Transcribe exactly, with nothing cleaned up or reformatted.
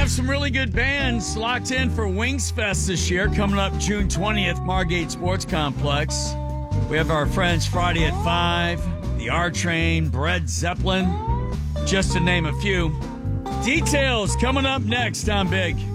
have some really good bands locked in for Wings Fest this year, coming up June twentieth, Margate Sports Complex. We have our friends Friday at five, the R Train, Bread Zeppelin, just to name a few. Details coming up next on Big.